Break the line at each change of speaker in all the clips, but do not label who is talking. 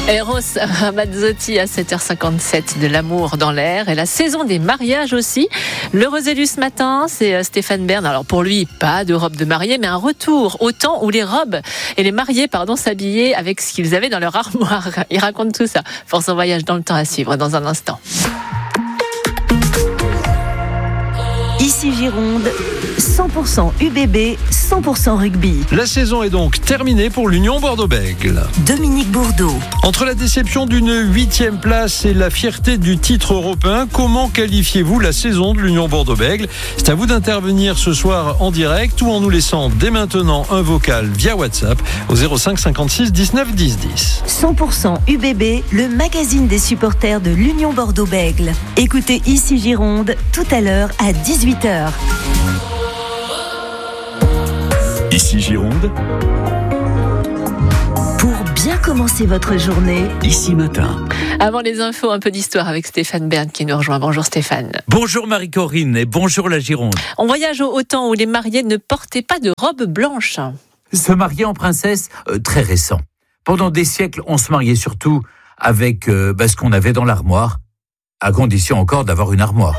Eros Ramazzotti à 7h57, de l'amour dans l'air et la saison des mariages aussi. L'heureux élu ce matin, c'est Stéphane Bern. Alors pour lui, pas de robe de mariée, mais un retour au temps où les robes et les mariés, s'habillaient avec ce qu'ils avaient dans leur armoire. Il raconte tout ça. Force en voyage dans le temps à suivre dans un instant.
Ici Gironde, 100% UBB, 100% rugby.
La saison est donc terminée pour l'Union Bordeaux-Bègles.
Dominique Bourdeau.
Entre la déception d'une 8e place et la fierté du titre européen, comment qualifiez-vous la saison de l'Union Bordeaux-Bègles ? C'est à vous d'intervenir ce soir en direct ou en nous laissant dès maintenant un vocal via WhatsApp au 05 56 19 10 10.
100% UBB, le magazine des supporters de l'Union Bordeaux-Bègles. Écoutez Ici Gironde tout à l'heure à 18h.
Ici Gironde.
Pour bien commencer votre journée,
Ici Matin.
Avant les infos, un peu d'histoire avec Stéphane Bern qui nous rejoint. Bonjour Stéphane.
Bonjour Marie-Corinne et bonjour la Gironde.
On voyage au temps où les mariés ne portaient pas de robe blanche.
Se marier en princesse, très récent. Pendant des siècles, on se mariait surtout avec ce qu'on avait dans l'armoire, à condition encore d'avoir une armoire.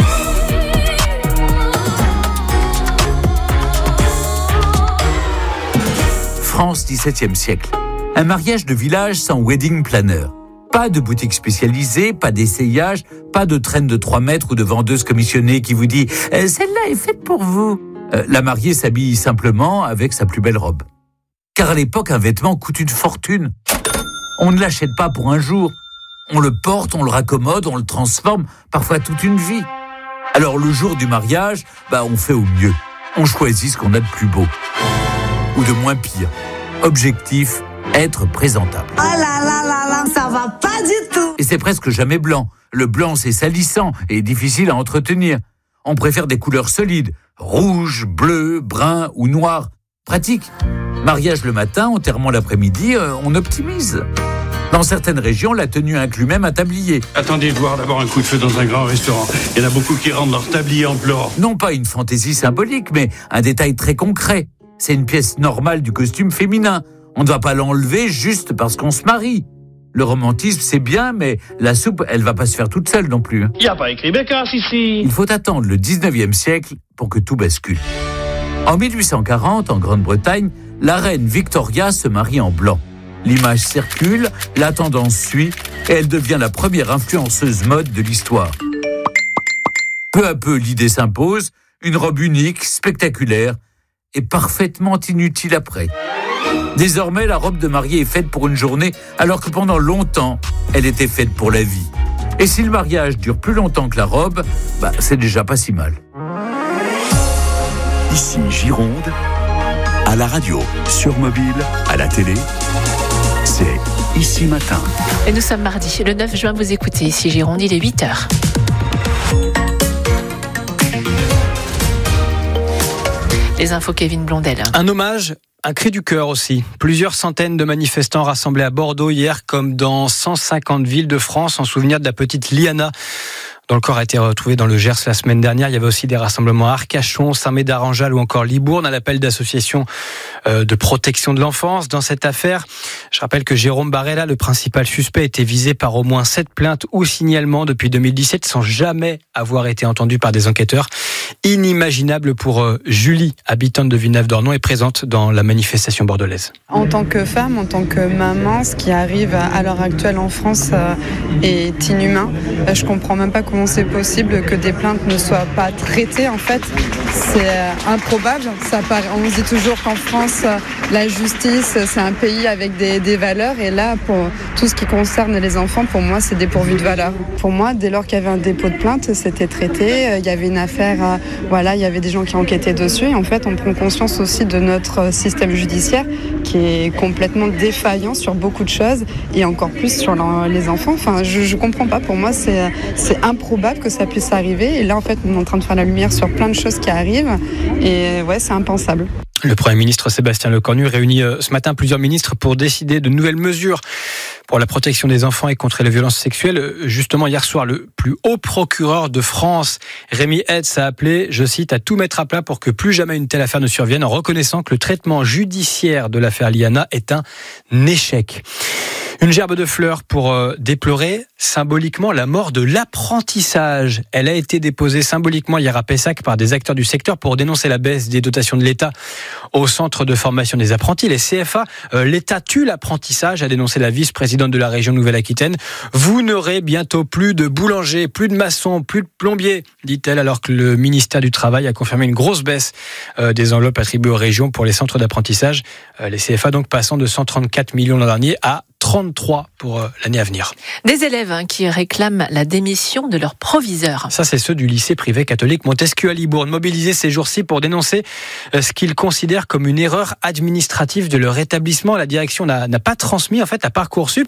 France, 17e siècle. Un mariage de village sans wedding planner. Pas de boutique spécialisée, pas d'essayage, pas de traîne de 3 mètres ou de vendeuse commissionnée qui vous dit « celle-là est faite pour vous ». La mariée s'habille simplement avec sa plus belle robe. Car à l'époque, un vêtement coûte une fortune. On ne l'achète pas pour un jour. On le porte, on le raccommode, on le transforme, parfois toute une vie. Alors le jour du mariage, on fait au mieux. On choisit ce qu'on a de plus beau. Ou de moins pire. Objectif, être présentable.
Oh là là là là, ça va pas du tout.
Et c'est presque jamais blanc. Le blanc, c'est salissant et difficile à entretenir. On préfère des couleurs solides, rouge, bleu, brun ou noir. Pratique. Mariage le matin, enterrement l'après-midi, on optimise. Dans certaines régions, la tenue inclut même un tablier.
Attendez de voir d'abord un coup de feu dans un grand restaurant. Il y en a beaucoup qui rendent leur tablier en pleurant.
Non pas une fantaisie symbolique, mais un détail très concret. C'est une pièce normale du costume féminin. On ne va pas l'enlever juste parce qu'on se marie. Le romantisme, c'est bien, mais la soupe, elle va pas se faire toute seule non plus.
Il n'y a pas écrit Bécasse ici.
Il faut attendre le 19e siècle pour que tout bascule. En 1840, en Grande-Bretagne, la reine Victoria se marie en blanc. L'image circule, la tendance suit, et elle devient la première influenceuse mode de l'histoire. Peu à peu, l'idée s'impose, une robe unique, spectaculaire, et parfaitement inutile après. Désormais, la robe de mariée est faite pour une journée, alors que pendant longtemps, elle était faite pour la vie. Et si le mariage dure plus longtemps que la robe, c'est déjà pas si mal.
Ici Gironde, à la radio, sur mobile, à la télé, c'est Ici Matin.
Et nous sommes mardi, le 9 juin, vous écoutez Ici Gironde, il est 8h. Les infos Kevin Blondel.
Un hommage, un cri du cœur aussi. Plusieurs centaines de manifestants rassemblés à Bordeaux hier, comme dans 150 villes de France, en souvenir de la petite Liana, dont le corps a été retrouvé dans le Gers la semaine dernière. Il y avait aussi des rassemblements à Arcachon, Saint-Médard-en-Jalles ou encore Libourne, à l'appel d'associations de protection de l'enfance. Dans cette affaire, je rappelle que Jérôme Barella, le principal suspect, était visé par au moins 7 plaintes ou signalements depuis 2017 sans jamais avoir été entendu par des enquêteurs. Inimaginable pour Julie, habitante de Villeneuve-d'Ornon et présente dans la manifestation bordelaise.
En tant que femme, en tant que maman, ce qui arrive à l'heure actuelle en France est inhumain. Je comprends même pas comment c'est possible que des plaintes ne soient pas traitées. En fait, c'est improbable. On se dit toujours qu'en France, la justice, c'est un pays avec des valeurs. Et là, pour tout ce qui concerne les enfants, pour moi, c'est dépourvu de valeurs. Pour moi, dès lors qu'il y avait un dépôt de plainte, c'était traité. Il y avait une affaire, il y avait des gens qui enquêtaient dessus. Et en fait, on prend conscience aussi de notre système judiciaire qui est complètement défaillant sur beaucoup de choses et encore plus sur les enfants. Enfin, je comprends pas. Pour moi, c'est improbable que ça puisse arriver. Et là, en fait, on est en train de faire la lumière sur plein de choses qui arrivent. Et c'est impensable.
Le Premier ministre Sébastien Lecornu réunit ce matin plusieurs ministres pour décider de nouvelles mesures pour la protection des enfants et contre les violences sexuelles. Justement, hier soir, le plus haut procureur de France, Rémi Hetz, a appelé, je cite, à tout mettre à plat pour que plus jamais une telle affaire ne survienne, en reconnaissant que le traitement judiciaire de l'affaire Liana est un échec. Une gerbe de fleurs pour déplorer symboliquement la mort de l'apprentissage. Elle a été déposée symboliquement hier à Pessac par des acteurs du secteur pour dénoncer la baisse des dotations de l'État au centre de formation des apprentis, les CFA. L'État tue l'apprentissage, a dénoncé la vice-présidente de la région Nouvelle-Aquitaine. Vous n'aurez bientôt plus de boulangers, plus de maçons, plus de plombiers, dit-elle, alors que le ministère du Travail a confirmé une grosse baisse des enveloppes attribuées aux régions pour les centres d'apprentissage. Les CFA donc passant de 134 millions l'an dernier à 33 pour l'année à venir.
Des élèves qui réclament la démission de leur proviseur.
Ça, c'est ceux du lycée privé catholique Montesquieu à Libourne, mobilisés ces jours-ci pour dénoncer ce qu'ils considèrent comme une erreur administrative de leur établissement. La direction n'a pas transmis en fait à Parcoursup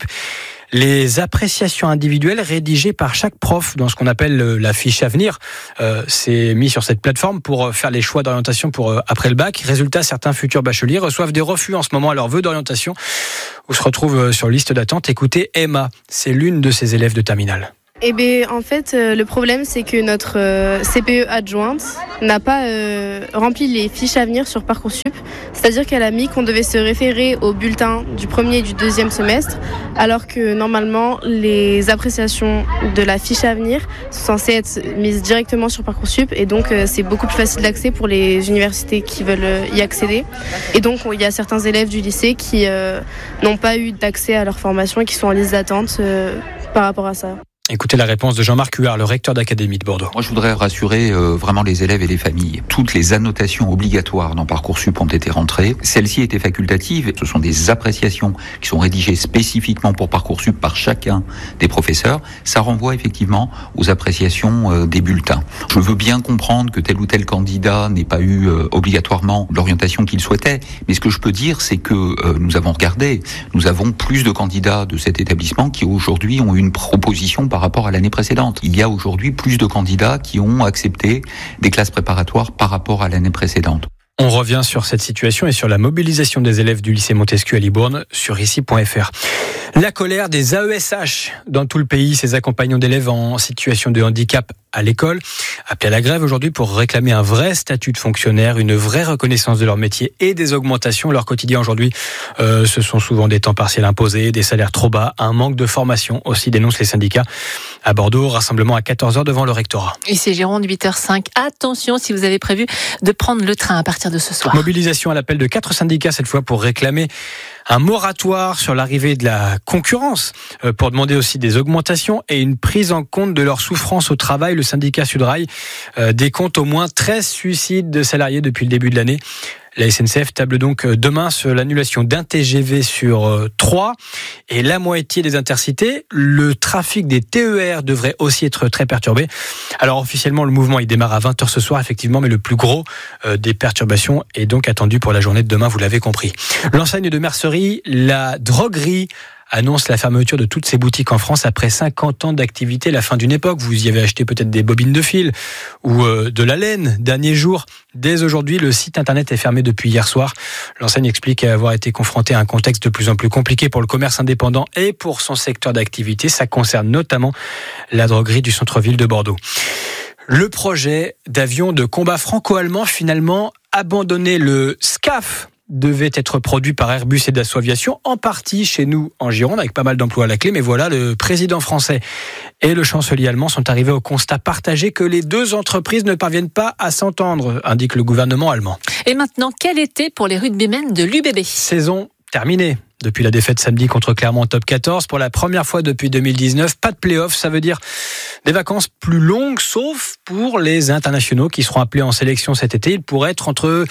les appréciations individuelles rédigées par chaque prof dans ce qu'on appelle la fiche avenir. C'est mis sur cette plateforme pour faire les choix d'orientation pour après le bac. Résultat, certains futurs bacheliers reçoivent des refus en ce moment à leur vœu d'orientation ou se retrouvent sur liste d'attente. Écoutez, Emma, c'est l'une de ces élèves de terminale.
Eh bien, en fait, le problème, c'est que notre CPE adjointe n'a pas rempli les fiches à venir sur Parcoursup. C'est-à-dire qu'elle a mis qu'on devait se référer au bulletin du premier et du deuxième semestre, alors que normalement, les appréciations de la fiche à venir sont censées être mises directement sur Parcoursup. Et donc, c'est beaucoup plus facile d'accès pour les universités qui veulent y accéder. Et donc, il y a certains élèves du lycée qui n'ont pas eu d'accès à leur formation et qui sont en liste d'attente par rapport à ça.
Écoutez la réponse de Jean-Marc Huard, le recteur d'Académie de Bordeaux.
Moi, je voudrais rassurer vraiment les élèves et les familles. Toutes les annotations obligatoires dans Parcoursup ont été rentrées. Celles-ci étaient facultatives. Ce sont des appréciations qui sont rédigées spécifiquement pour Parcoursup par chacun des professeurs. Ça renvoie effectivement aux appréciations des bulletins. Je veux bien comprendre que tel ou tel candidat n'ait pas eu obligatoirement l'orientation qu'il souhaitait. Mais ce que je peux dire, c'est que nous avons regardé. Nous avons plus de candidats de cet établissement qui aujourd'hui ont une proposition par rapport à l'année précédente. Il y a aujourd'hui plus de candidats qui ont accepté des classes préparatoires par rapport à l'année précédente.
On revient sur cette situation et sur la mobilisation des élèves du lycée Montesquieu à Libourne sur ici.fr. La colère des AESH dans tout le pays, ces accompagnants d'élèves en situation de handicap à l'école, appelés à la grève aujourd'hui pour réclamer un vrai statut de fonctionnaire, une vraie reconnaissance de leur métier et des augmentations. Leur quotidien aujourd'hui, ce sont souvent des temps partiels imposés, des salaires trop bas, un manque de formation aussi, dénoncent les syndicats. À Bordeaux, rassemblement à 14h devant le rectorat.
Ici Gironde, 8h05. Attention si vous avez prévu de prendre le train à partir de ce soir.
Mobilisation à l'appel de 4 syndicats cette fois pour réclamer un moratoire sur l'arrivée de la concurrence, pour demander aussi des augmentations et une prise en compte de leur souffrance au travail. Le syndicat Sudrail décompte au moins 13 suicides de salariés depuis le début de l'année. La SNCF table donc demain sur l'annulation d'un TGV sur 3 et la moitié des intercités. Le trafic des TER devrait aussi être très perturbé. Alors officiellement, le mouvement il démarre à 20h ce soir, effectivement, mais le plus gros des perturbations est donc attendu pour la journée de demain, vous l'avez compris. L'enseigne de mercerie, la droguerie, annonce la fermeture de toutes ses boutiques en France après 50 ans d'activité, la fin d'une époque. Vous y avez acheté peut-être des bobines de fil ou de la laine. Dernier jour, dès aujourd'hui, le site internet est fermé depuis hier soir. L'enseigne explique avoir été confrontée à un contexte de plus en plus compliqué pour le commerce indépendant et pour son secteur d'activité. Ça concerne notamment la droguerie du centre-ville de Bordeaux. Le projet d'avion de combat franco-allemand finalement abandonné. Le SCAF devait être produit par Airbus et Dassault Aviation, en partie chez nous en Gironde, avec pas mal d'emplois à la clé. Mais voilà, le président français et le chancelier allemand sont arrivés au constat partagé que les deux entreprises ne parviennent pas à s'entendre, indique le gouvernement allemand.
Et maintenant, quel été pour les rugbymen de l'UBB ?
Saison terminée. Depuis la défaite samedi contre Clermont en top 14, pour la première fois depuis 2019, pas de play-off, ça veut dire des vacances plus longues, sauf pour les internationaux qui seront appelés en sélection cet été. Ils pourraient être entre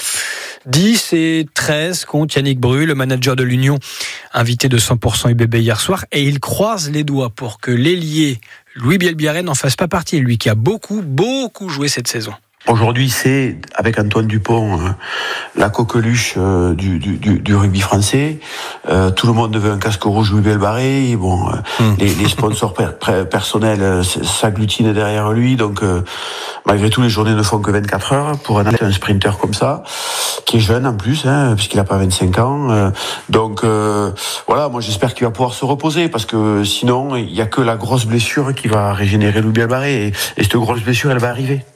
10 et 13, compte Yannick Bru, le manager de l'Union, invité de 100% UBB hier soir, et il croise les doigts pour que l'ailier Louis Bielbiarré n'en fasse pas partie, lui qui a beaucoup joué cette saison.
Aujourd'hui, c'est, avec Antoine Dupont, la coqueluche du rugby français. Tout le monde veut un casque rouge Louis Bielbiarré. Bon, les sponsors personnels s'agglutinent derrière lui. Donc, malgré tout, les journées ne font que 24 heures pour un sprinter comme ça, qui est jeune en plus, puisqu'il n'a pas 25 ans. Donc, voilà, moi j'espère qu'il va pouvoir se reposer, parce que sinon, il n'y a que la grosse blessure qui va régénérer Louis Bielbiarré. Et cette grosse blessure, elle va arriver.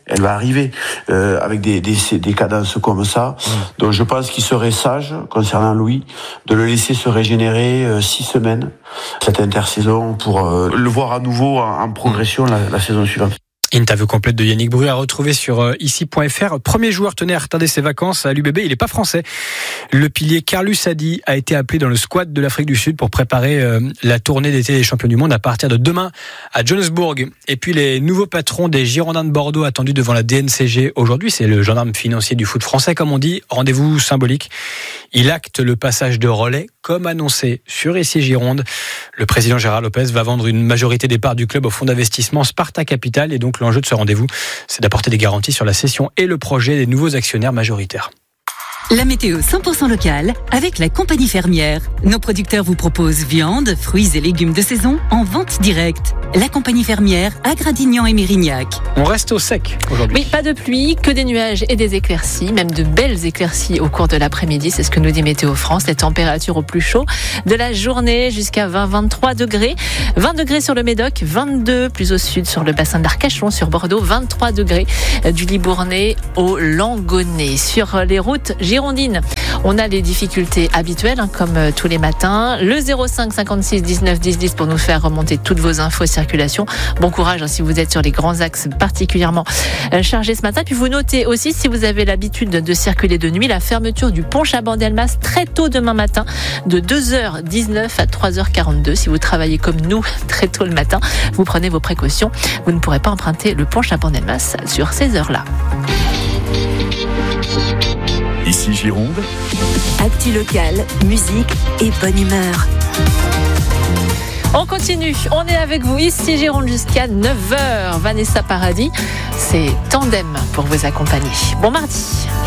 elle va arriver avec des cadences comme ça. Donc je pense qu'il serait sage, concernant Louis, de le laisser se régénérer 6 semaines, cette intersaison, pour le voir à nouveau en progression la saison suivante.
Interview complète de Yannick Bru à retrouver sur ici.fr. Premier joueur tenait à retarder ses vacances à l'UBB, il n'est pas français. Le pilier Carlos Hadi a été appelé dans le squad de l'Afrique du Sud pour préparer la tournée d'été des champions du monde à partir de demain à Johannesburg. Et puis les nouveaux patrons des Girondins de Bordeaux attendus devant la DNCG aujourd'hui, c'est le gendarme financier du foot français comme on dit, rendez-vous symbolique. Il acte le passage de relais comme annoncé sur Ici Gironde. Le président Gérard Lopez va vendre une majorité des parts du club au fonds d'investissement Sparta Capital et donc l'enjeu de ce rendez-vous, c'est d'apporter des garanties sur la cession et le projet des nouveaux actionnaires majoritaires.
La météo 100% locale avec la compagnie fermière. Nos producteurs vous proposent viande, fruits et légumes de saison en vente directe. La compagnie fermière à Gradignan et Mérignac.
On reste au sec aujourd'hui.
Oui, pas de pluie, que des nuages et des éclaircies, même de belles éclaircies au cours de l'après-midi. C'est ce que nous dit Météo France. Les températures au plus chaud de la journée jusqu'à 20-23 degrés. 20 degrés sur le Médoc, 22 plus au sud sur le bassin d'Arcachon, sur Bordeaux, 23 degrés du Libournais au Langonnet. Sur les routes girondines, on a les difficultés habituelles, comme tous les matins. Le 05 56 19 10 10 pour nous faire remonter toutes vos infos circulation. Bon courage si vous êtes sur les grands axes particulièrement chargés ce matin. Puis vous notez aussi, si vous avez l'habitude de circuler de nuit, la fermeture du pont Chabandelmas très tôt demain matin de 2h19 à 3h42. Si vous travaillez comme nous très tôt le matin, vous prenez vos précautions. Vous ne pourrez pas emprunter le pont Chabandelmas sur ces heures-là.
Ici Gironde.
Actu locale, musique et bonne humeur.
On continue, on est avec vous ici Gironde jusqu'à 9h. Vanessa Paradis, c'est Tandem pour vous accompagner. Bon mardi.